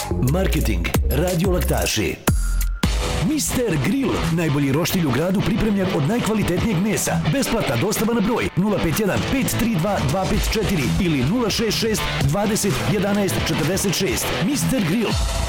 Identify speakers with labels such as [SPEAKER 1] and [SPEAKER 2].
[SPEAKER 1] Marketing, radio laktaši. Mister Grill, najbolji roštilj u gradu pripremljen od najkvalitetnijeg mesa. Besplatna dostava na broj 051 532 254 ili 066 20 11 46. Mister Grill.